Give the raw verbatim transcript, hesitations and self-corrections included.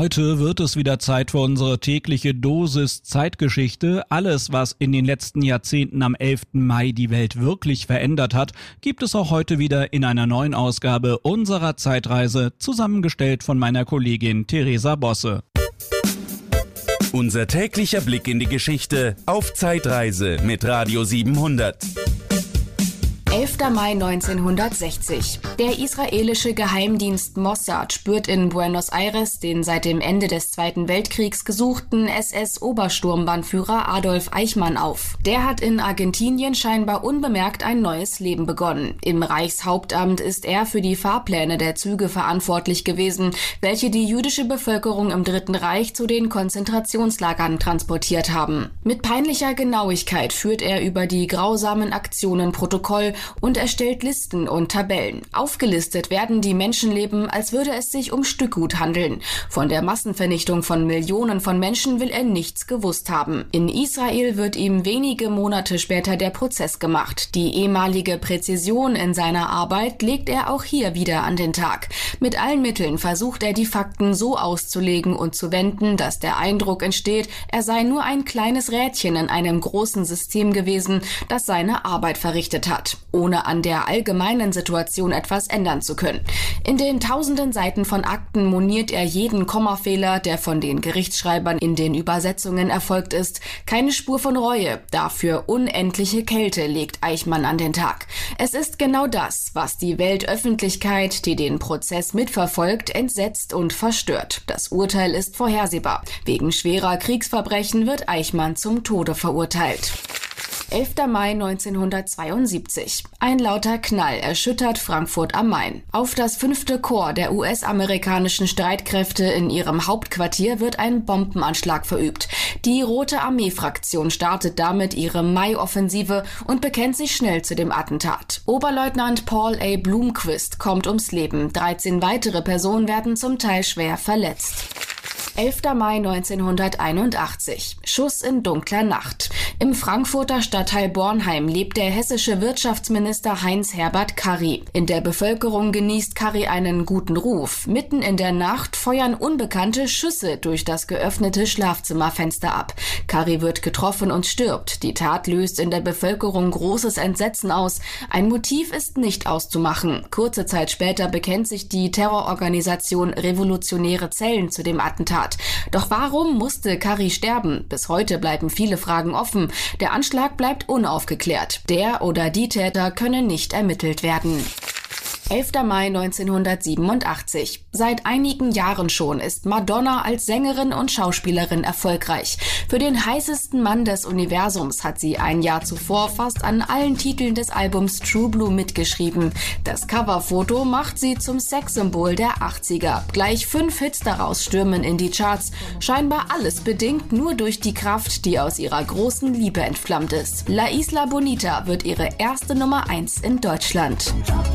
Heute wird es wieder Zeit für unsere tägliche Dosis Zeitgeschichte. Alles, was in den letzten Jahrzehnten am elften Mai die Welt wirklich verändert hat, gibt es auch heute wieder in einer neuen Ausgabe unserer Zeitreise, zusammengestellt von meiner Kollegin Theresa Bosse. Unser täglicher Blick in die Geschichte auf Zeitreise mit Radio siebenhundert. elfter Mai neunzehnhundertsechzig. Der israelische Geheimdienst Mossad spürt in Buenos Aires den seit dem Ende des Zweiten Weltkriegs gesuchten S S-Obersturmbannführer Adolf Eichmann auf. Der hat in Argentinien scheinbar unbemerkt ein neues Leben begonnen. Im Reichshauptamt ist er für die Fahrpläne der Züge verantwortlich gewesen, welche die jüdische Bevölkerung im Dritten Reich zu den Konzentrationslagern transportiert haben. Mit peinlicher Genauigkeit führt er über die grausamen Aktionen Protokoll und erstellt Listen und Tabellen. Aufgelistet werden die Menschenleben, als würde es sich um Stückgut handeln. Von der Massenvernichtung von Millionen von Menschen will er nichts gewusst haben. In Israel wird ihm wenige Monate später der Prozess gemacht. Die ehemalige Präzision in seiner Arbeit legt er auch hier wieder an den Tag. Mit allen Mitteln versucht er, die Fakten so auszulegen und zu wenden, dass der Eindruck entsteht, er sei nur ein kleines Rädchen in einem großen System gewesen, das seine Arbeit verrichtet hat, ohne an der allgemeinen Situation etwas ändern zu können. In den tausenden Seiten von Akten moniert er jeden Kommafehler, der von den Gerichtsschreibern in den Übersetzungen erfolgt ist. Keine Spur von Reue, dafür unendliche Kälte legt Eichmann an den Tag. Es ist genau das, was die Weltöffentlichkeit, die den Prozess mitverfolgt, entsetzt und verstört. Das Urteil ist vorhersehbar. Wegen schwerer Kriegsverbrechen wird Eichmann zum Tode verurteilt. elfter Mai neunzehnhundertzweiundsiebzig. Ein lauter Knall erschüttert Frankfurt am Main. Auf das fünfte Korps der U S-amerikanischen Streitkräfte in ihrem Hauptquartier wird ein Bombenanschlag verübt. Die Rote Armee-Fraktion startet damit ihre Mai-Offensive und bekennt sich schnell zu dem Attentat. Oberleutnant Paul A. Blomqvist kommt ums Leben. dreizehn weitere Personen werden zum Teil schwer verletzt. elfter Mai neunzehnhunderteinundachtzig. Schuss in dunkler Nacht. Im Frankfurter Stadtteil Bornheim lebt der hessische Wirtschaftsminister Heinz-Herbert Karry. In der Bevölkerung genießt Karry einen guten Ruf. Mitten in der Nacht feuern Unbekannte Schüsse durch das geöffnete Schlafzimmerfenster ab. Karry wird getroffen und stirbt. Die Tat löst in der Bevölkerung großes Entsetzen aus. Ein Motiv ist nicht auszumachen. Kurze Zeit später bekennt sich die Terrororganisation Revolutionäre Zellen zu dem Attentat. Doch warum musste Karry sterben? Bis heute bleiben viele Fragen offen. Der Anschlag bleibt unaufgeklärt. Der oder die Täter können nicht ermittelt werden. elfter Mai neunzehnhundertsiebenundachtzig. Seit einigen Jahren schon ist Madonna als Sängerin und Schauspielerin erfolgreich. Für den heißesten Mann des Universums hat sie ein Jahr zuvor fast an allen Titeln des Albums True Blue mitgeschrieben. Das Coverfoto macht sie zum Sexsymbol der achtziger. Gleich fünf Hits daraus stürmen in die Charts. Scheinbar alles bedingt nur durch die Kraft, die aus ihrer großen Liebe entflammt ist. La Isla Bonita wird ihre erste Nummer eins in Deutschland.